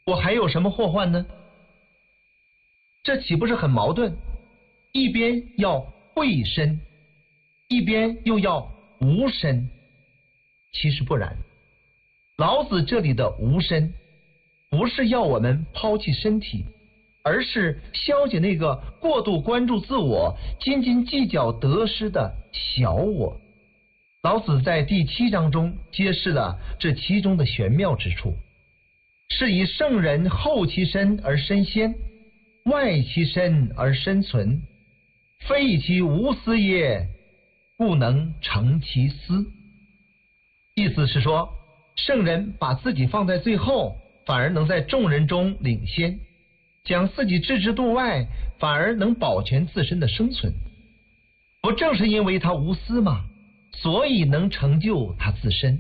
我还有什么祸患呢？这岂不是很矛盾？一边要贵身，一边又要无身。其实不然，老子这里的无身，不是要我们抛弃身体，而是消解那个过度关注自我、斤斤计较得失的小我。老子在第7章中揭示了这其中的玄妙之处，是以圣人后其身而身先，外其身而身存，非以其无私也，故能成其私。意思是说，圣人把自己放在最后，反而能在众人中领先，将自己置之度外，反而能保全自身的生存。不正是因为他无私吗？所以能成就他自身。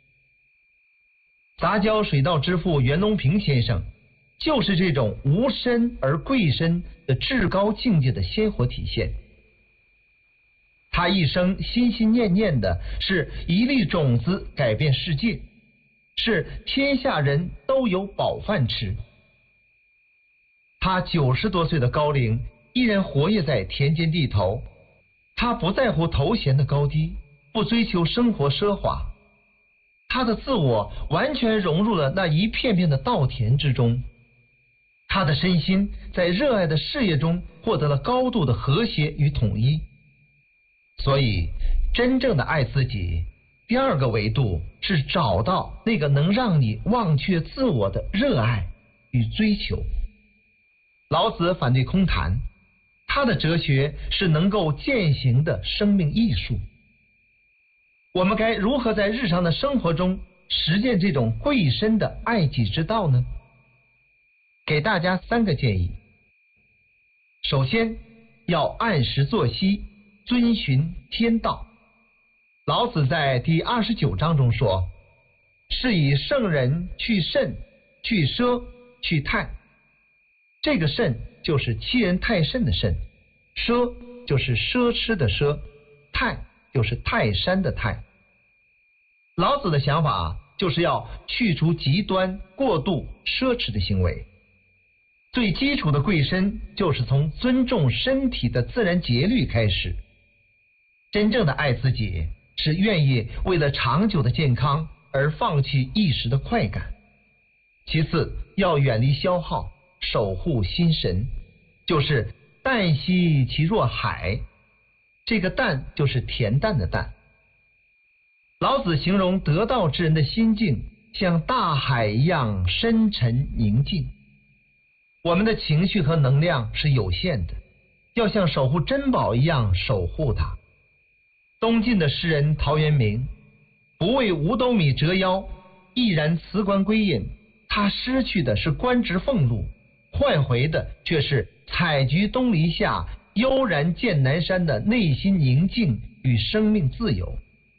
杂交水稻之父袁隆平先生就是这种无身而贵身的至高境界的鲜活体现。他一生心心念念的是一粒种子改变世界，是天下人都有饱饭吃。他90多岁的高龄依然活跃在田间地头，他不在乎头衔的高低，不追求生活奢华，他的自我完全融入了那一片片的稻田之中，他的身心在热爱的事业中获得了高度的和谐与统一。所以真正的爱自己，第2个维度是找到那个能让你忘却自我的热爱与追求。老子反对空谈，他的哲学是能够践行的生命艺术。我们该如何在日常的生活中实践这种贵身的爱己之道呢？给大家3个建议。首先，要按时作息，遵循天道。老子在第29章中说，是以圣人去慎，去奢，去泰。这个慎就是欺人太甚的慎，奢就是奢侈的奢，泰就是泰山的泰。老子的想法就是要去除极端过度奢侈的行为。最基础的贵身就是从尊重身体的自然节律开始。真正的爱自己是愿意为了长久的健康而放弃一时的快感。其次，要远离消耗，守护心神，就是淡兮其若海。这个淡就是恬淡的淡。老子形容得道之人的心境像大海一样深沉宁静。我们的情绪和能量是有限的，要像守护珍宝一样守护它。东晋的诗人陶渊明不为五斗米折腰，毅然辞官归隐。他失去的是官职俸禄，换回的却是采菊东篱下，悠然见南山的内心宁静与生命自由。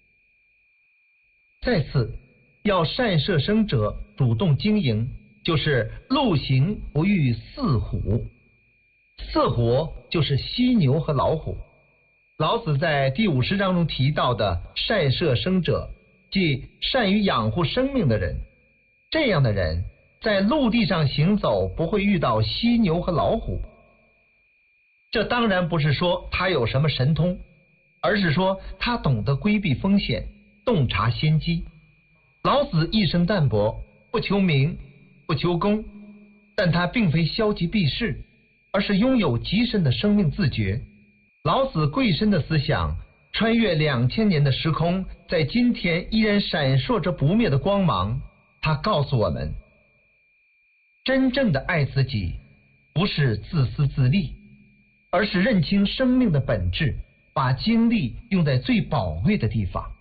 再次，要善摄生者，主动经营，就是路行不遇四虎。四虎就是犀牛和老虎。老子在第50章中提到的善摄生者，即善于养护生命的人。这样的人在陆地上行走不会遇到犀牛和老虎。这当然不是说他有什么神通，而是说他懂得规避风险，洞察先机。老子一生淡泊，不求名，不求功，但他并非消极避世，而是拥有极深的生命自觉。老子贵身的思想穿越2000年的时空，在今天依然闪烁着不灭的光芒。他告诉我们，真正的爱自己不是自私自利，而是认清生命的本质，把精力用在最宝贵的地方。